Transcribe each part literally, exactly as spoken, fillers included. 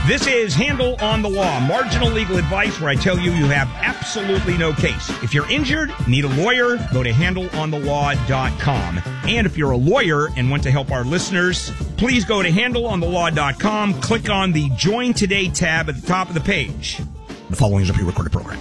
This is Handle on the Law, marginal legal advice where I tell you you have absolutely no case. If you're injured, need a lawyer, go to handle on the law dot com. And if you're a lawyer and want to help our listeners, please go to handle on the law dot com, click on the Join Today tab at the top of the page. The following is a pre-recorded program.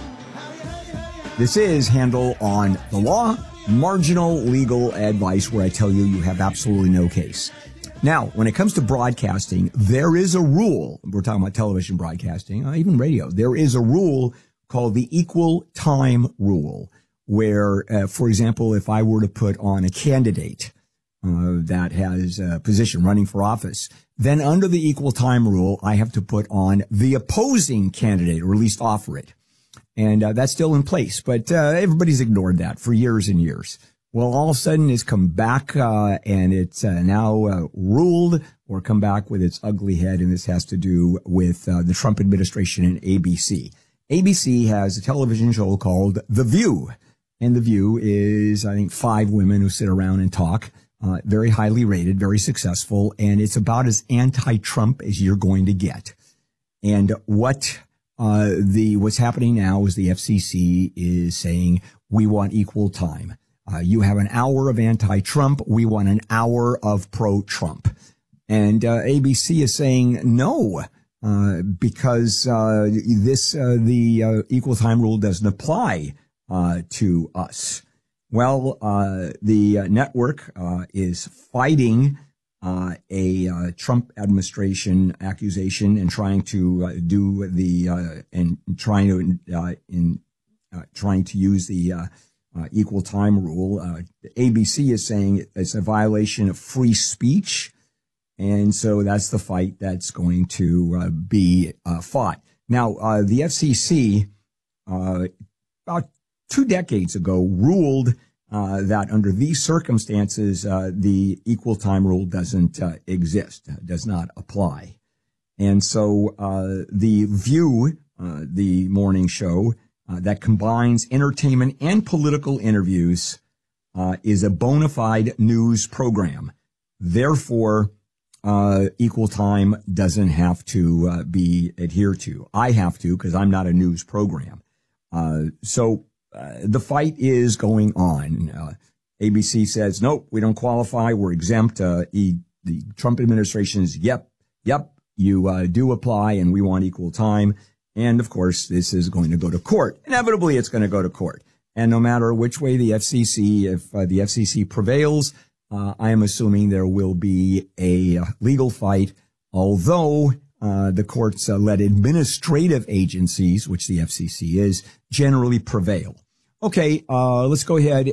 This is Handle on the Law, marginal legal advice where I tell you you have absolutely no case. Now, when it comes to broadcasting, there is a rule. We're talking about television broadcasting, uh, even radio. There is a rule called the equal time rule, where, uh, for example, if I were to put on a candidate uh, that has a position running for office, then under the equal time rule, I have to put on the opposing candidate, or at least offer it. And uh, that's still in place, but uh, everybody's ignored that for years and years. Well, all of a sudden it's come back, uh, and it's uh, now uh, ruled or come back with its ugly head. And this has to do with uh, the Trump administration and A B C. A B C has a television show called The View. And The View is, I think, five women who sit around and talk, uh, very highly rated, very successful. And it's about as anti-Trump as you're going to get. And what, uh, the, what's happening now is the F C C is saying we want equal time. Uh, you have an hour of anti-Trump. We want an hour of pro-Trump. And uh, A B C is saying no, uh, because uh, this uh, the uh, equal time rule doesn't apply uh, to us. Well, uh, the uh, network uh, is fighting uh, a uh, Trump administration accusation and trying to uh, do the uh, and trying to uh, in uh, trying to use the uh, Uh, equal time rule. Uh, A B C is saying it's a violation of free speech. And so that's the fight that's going to uh, be uh, fought. Now, uh, the F C C, uh, about two decades ago, ruled uh, that under these circumstances, uh, the equal time rule doesn't uh, exist, does not apply. And so uh, the View, uh, the morning show, Uh, that combines entertainment and political interviews, uh, is a bona fide news program. Therefore, uh, equal time doesn't have to uh, be adhered to. I have to because I'm not a news program. Uh, so uh, the fight is going on. Uh, A B C says, nope, we don't qualify. We're exempt. Uh, e- the Trump administration is, yep, yep, you uh, do apply and we want equal time. And, of course, this is going to go to court. Inevitably, it's going to go to court. And no matter which way the F C C, if uh, the F C C prevails, uh, I am assuming there will be a uh, legal fight, although uh, the courts uh, let administrative agencies, which the F C C is, generally prevail. Okay, uh, let's go ahead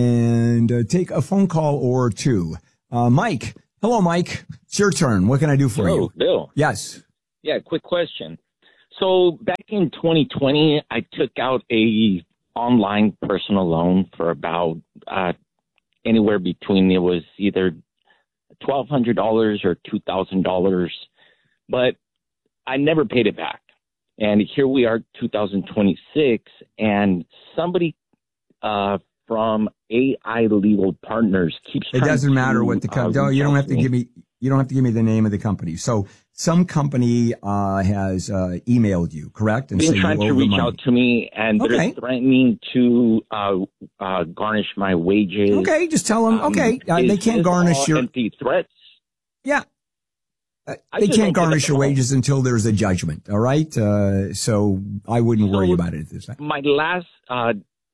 and uh, take a phone call or two. Uh, Mike. Hello, Mike. It's your turn. What can I do for Hello, you? Bill. Yes. Yeah, quick question. So back in twenty twenty, I took out a online personal loan for about uh, anywhere between, it was either twelve hundred dollars or two thousand dollars, but I never paid it back. And here we are, two thousand twenty-six, and somebody uh, from A I Legal Partners keeps It trying doesn't to, matter what the company, uh, you don't have to me. give me, you don't have to give me the name of the company. So some company uh, has uh, emailed you, correct? And Been say trying you to owe the reach money. out to me, and Okay. they're threatening to uh, uh, garnish my wages. Okay, just tell them, Um, okay, uh, is they can't this garnish all your, empty threats. yeah. Uh, I they just can't don't get garnish the your call. wages until there's a judgment, all right? Uh, so I wouldn't worry So about it at this time. My last, uh,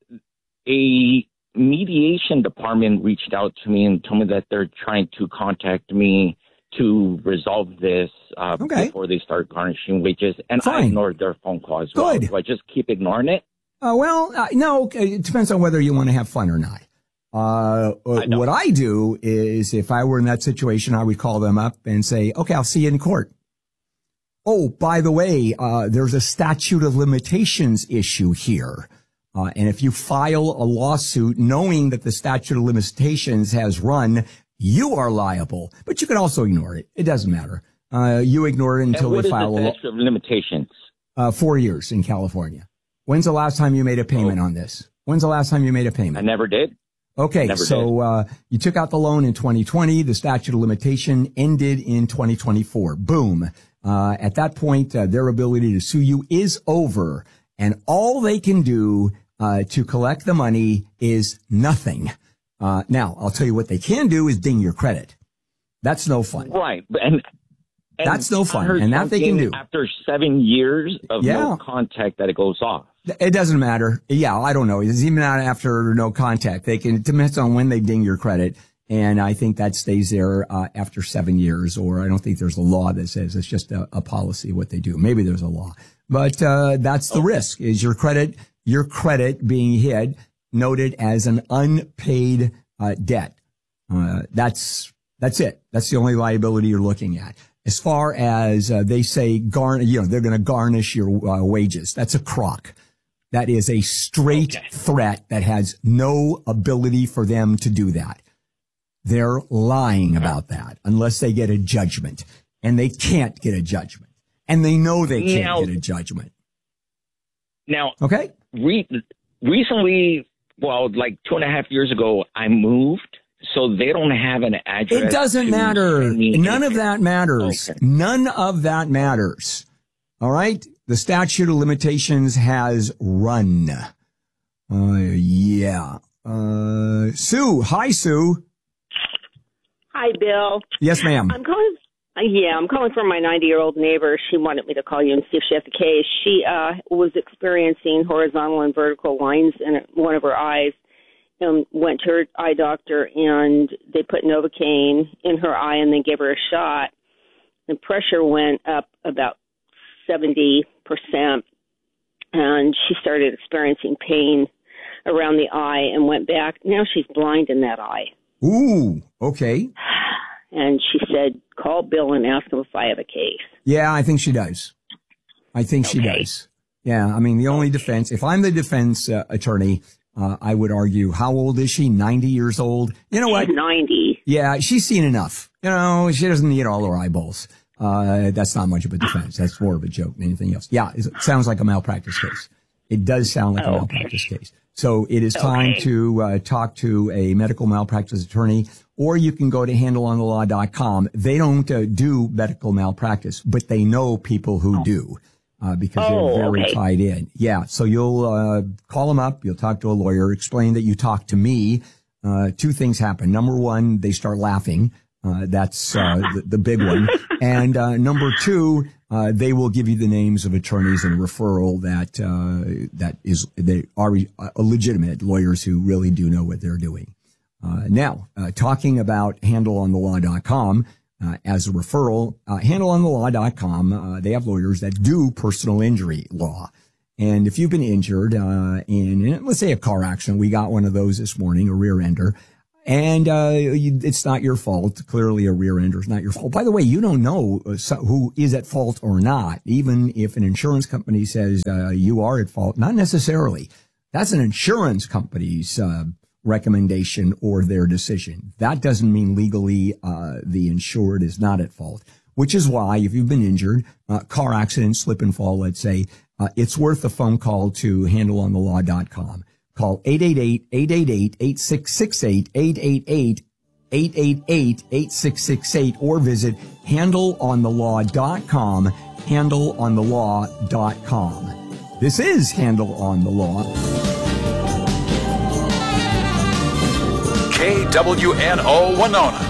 a mediation department reached out to me and told me that they're trying to contact me to resolve this uh, Okay. before they start garnishing wages. And I Fine. ignored their phone call as well. Good. Do I just keep ignoring it? Uh, well, uh, no, it depends on whether you want to have fun or not. Uh, I know. what I do is if I were in that situation, I would call them up and say, okay, I'll see you in court. Oh, by the way, uh, there's a statute of limitations issue here. Uh, and if you file a lawsuit knowing that the statute of limitations has run, you are liable. But you can also ignore it. It doesn't matter. Uh, you ignore it until and what they is file the a law. statute of limitations? Uh, four years in California. When's the last time you made a payment Oh. on this? When's the last time you made a payment? I never did. Okay, Never so uh, you took out the loan in twenty twenty. The statute of limitation ended in twenty twenty-four. Boom. Uh, at that point, uh, their ability to sue you is over. And all they can do uh, to collect the money is nothing. Uh, now, I'll tell you what they can do is ding your credit. That's no fun. Right. And, and That's no fun. And that they can do. After seven years of Yeah. no contact that it goes off. It doesn't matter. Yeah, I don't know. It's even not after no contact. They can, it depends on when they ding your credit. And I think that stays there uh, after seven years, or I don't think there's a law that says it's just a, a policy what they do. Maybe there's a law, but uh, that's the risk: is your credit, your credit being hit, noted as an unpaid uh, debt. Uh, that's that's it. That's the only liability you're looking at. As far as uh, they say, gar, you know, they're going to garnish your uh, wages. That's a crock. That is a straight Okay. threat that has no ability for them to do that. They're lying about that unless they get a judgment, and they can't get a judgment, and they know they can't Now- get a judgment. Now, Okay. re- recently, well, like two and a half years ago, I moved, so they don't have an address. It doesn't to matter. send me None of anything. that matters. Okay. None of that matters. All right. The statute of limitations has run. Uh, yeah. Uh, Sue. Hi, Sue. Hi, Bill. Yes, ma'am. I'm calling. Uh, yeah, I'm calling for my ninety-year-old neighbor. She wanted me to call you and see if she has the case. She uh, was experiencing horizontal and vertical lines in one of her eyes, and went to her eye doctor, and they put Novocaine in her eye, and they gave her a shot. The pressure went up about seventy percent, and she started experiencing pain around the eye and went back. Now she's blind in that eye. Ooh. Okay. And she said, call Bill and ask him if I have a case. Yeah, I think she does. I think she Okay. does. Yeah. I mean, the only defense, if I'm the defense uh, attorney, uh, I would argue, how old is she? ninety years old? You know what? She's ninety. Yeah, she's seen enough. You know, she doesn't need all her eyeballs. Uh, that's not much of a defense. That's more of a joke than anything else. Yeah, it sounds like a malpractice case. It does sound like a Okay. malpractice case. So it is time Okay. to uh, talk to a medical malpractice attorney, or you can go to handle on the law dot com. They don't uh, do medical malpractice, but they know people who do. Uh, because Oh, they're very okay. tied in. Yeah. So you'll, uh, call them up. You'll talk to a lawyer, explain that you talked to me. Uh, two things happen. Number one, they start laughing. Uh, that's, uh, the, the big one. And, uh, number two, uh, they will give you the names of attorneys and a referral that, uh, that is, they are uh, legitimate lawyers who really do know what they're doing. Uh, now, uh, talking about handle on the law dot com, Uh, as a referral, uh, handle on the law dot com, uh, they have lawyers that do personal injury law. And if you've been injured, uh, in, in, let's say a car accident, we got one of those this morning, a rear ender, and, uh, you, it's not your fault. Clearly a rear ender is not your fault. By the way, you don't know uh, so, who is at fault or not. Even if an insurance company says, uh, you are at fault, not necessarily. That's an insurance company's, uh, recommendation or their decision. That doesn't mean legally uh the insured is not at fault, which is why if you've been injured, uh, car accident, slip and fall, let's say, uh, it's worth a phone call to handle on the law dot com. Call eight eight eight, eight eight eight, eight six six eight, eight eight eight, eight eight eight, eight six six eight, or visit handle on the law dot com, handle on the law dot com. This is Handle on the Law. K W N O Winona.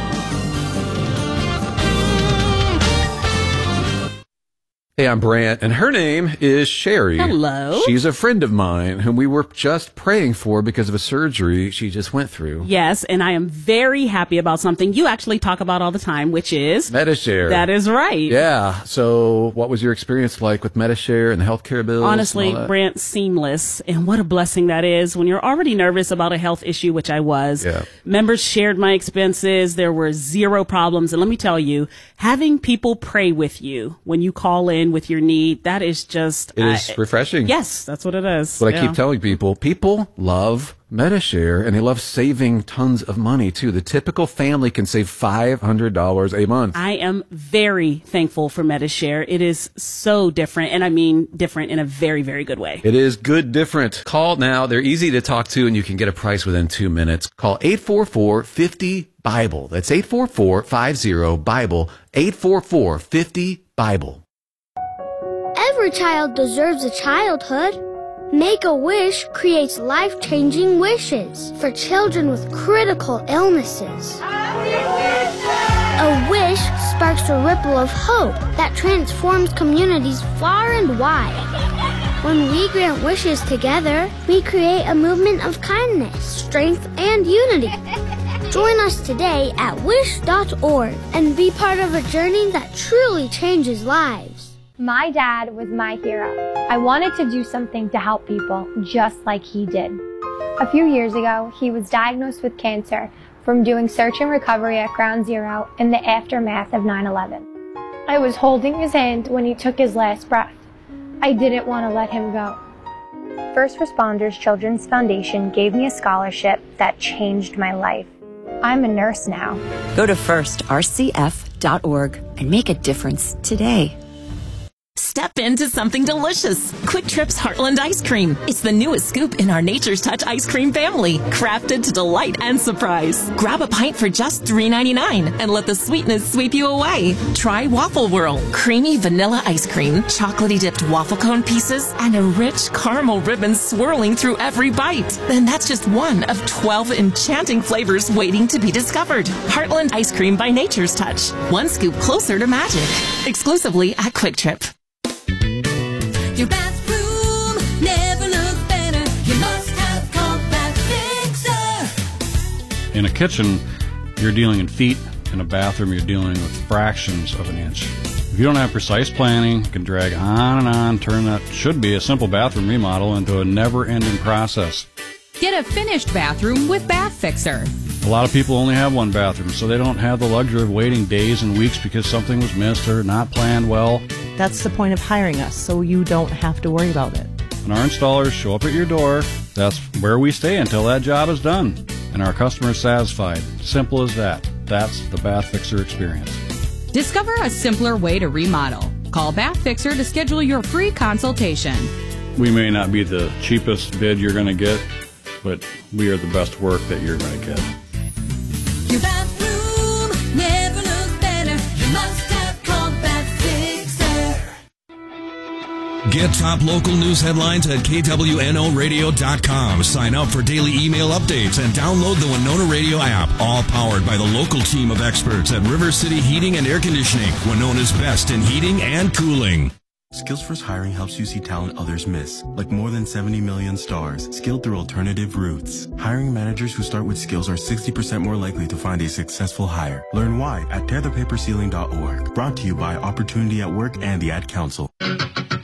Hey, I'm Brant, and her name is Sherry. Hello. She's a friend of mine whom we were just praying for because of a surgery she just went through. Yes, and I am very happy about something you actually talk about all the time, which is Metashare. That is right. Yeah. So what was your experience like with Metashare and the healthcare bills? Honestly, and all that? Brant, seamless. And what a blessing that is when you're already nervous about a health issue, which I was. Yeah. Members shared my expenses. There were zero problems. And let me tell you, having people pray with you when you call in with your need, that is just... It is I- refreshing. Yes, that's what it is. What I Yeah. keep telling people, people love Medi-Share, and they love saving tons of money, too. The typical family can save five hundred dollars a month. I am very thankful for Medi-Share. It is so different, and I mean different in a very, very good way. It is good different. Call now. They're easy to talk to, and you can get a price within two minutes. Call eight four four, five zero, BIBLE. That's eight four four, five zero, BIBLE, eight four four, five zero, BIBLE. Every child deserves a childhood. Make-A-Wish creates life-changing wishes for children with critical illnesses. A wish sparks a ripple of hope that transforms communities far and wide. When we grant wishes together, we create a movement of kindness, strength, and unity. Join us today at wish dot org and be part of a journey that truly changes lives. My dad was my hero. I wanted to do something to help people just like he did. A few years ago, he was diagnosed with cancer from doing search and recovery at Ground Zero in the aftermath of nine eleven. I was holding his hand when he took his last breath. I didn't want to let him go. First Responders Children's Foundation gave me a scholarship that changed my life. I'm a nurse now. Go to first r c f dot org and make a difference today. Step into something delicious. Quick Trip's Heartland Ice Cream. It's the newest scoop in our Nature's Touch ice cream family, crafted to delight and surprise. Grab a pint for just three ninety-nine and let the sweetness sweep you away. Try Waffle Whirl. Creamy vanilla ice cream, chocolatey dipped waffle cone pieces, and a rich caramel ribbon swirling through every bite. And that's just one of twelve enchanting flavors waiting to be discovered. Heartland Ice Cream by Nature's Touch. One scoop closer to magic. Exclusively at Quick Trip. Your bathroom never looked better. You must have Compact Fixer. In a kitchen, you're dealing in feet. In a bathroom, you're dealing with fractions of an inch. If you don't have precise planning, you can drag on and on, turn that should be a simple bathroom remodel into a never-ending process. Get a finished bathroom with Bath Fixer. A lot of people only have one bathroom, so they don't have the luxury of waiting days and weeks because something was missed or not planned well. That's the point of hiring us, so you don't have to worry about it. When our installers show up at your door, that's where we stay until that job is done. And our customer is satisfied. Simple as that. That's the Bath Fixer experience. Discover a simpler way to remodel. Call Bath Fixer to schedule your free consultation. We may not be the cheapest bid you're going to get, but we are the best work that you're going to get. Your bathroom never looked better. You must have Compact Fixer. Get top local news headlines at K W N O radio dot com. Sign up for daily email updates and download the Winona Radio app. All powered by the local team of experts at River City Heating and Air Conditioning, Winona's best in heating and cooling. SkillsFirst Hiring helps you see talent others miss, like more than seventy million stars, skilled through alternative routes. Hiring managers who start with skills are sixty percent more likely to find a successful hire. Learn why at tear the paper ceiling dot org. Brought to you by Opportunity at Work and the Ad Council.